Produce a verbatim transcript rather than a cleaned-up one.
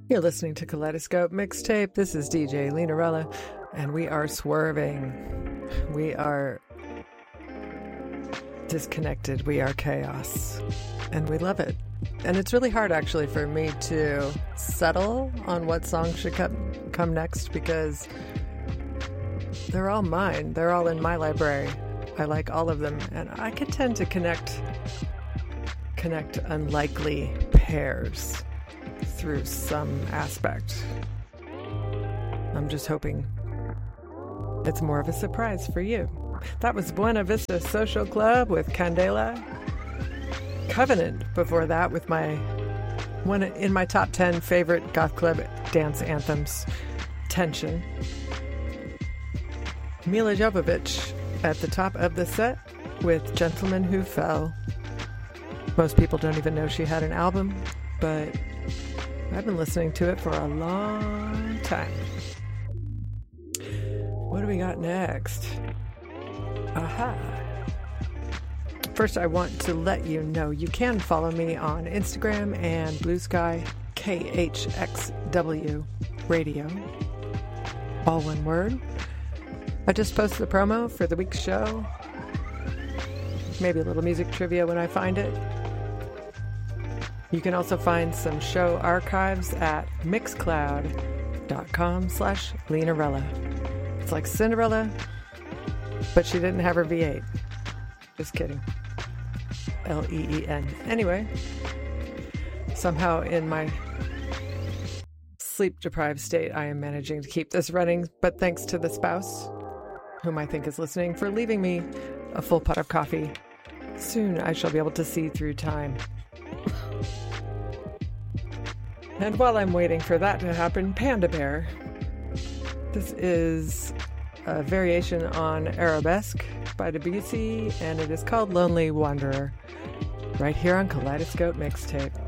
You're listening to Kaleidoscope Mixtape. This is D J Linarella, and we are swerving. We are disconnected. We are chaos, and we love it. And it's really hard, actually, for me to settle on what song should come, come next, because they're all mine. They're all in my library. I like all of them, and I could tend to connect, connect unlikely pairs through some aspect. I'm just hoping it's more of a surprise for you. That was Buena Vista Social Club with Candela. Covenant before that with my one in my top ten favorite goth club dance anthems, Tension. Mila Jovovich at the top of the set with Gentleman Who Fell. Most people don't even know she had an album, but I've been listening to it for a long time. What do we got next? Aha. First, I want to let you know you can follow me on Instagram and Blue Sky, K H X W Radio. All one word. I just posted the promo for the week's show. Maybe a little music trivia when I find it. You can also find some show archives at mixcloud.com slash Linarella. It's like Cinderella, but she didn't have her V eight. Just kidding. L E E N. Anyway, somehow in my sleep-deprived state, I am managing to keep this running, but thanks to the spouse, whom I think is listening, for leaving me a full pot of coffee. Soon I shall be able to see through time. And while I'm waiting for that to happen, Panda Bear. This is a variation on Arabesque by Debussy, and it is called Lonely Wanderer, right here on Kaleidoscope Mixtape.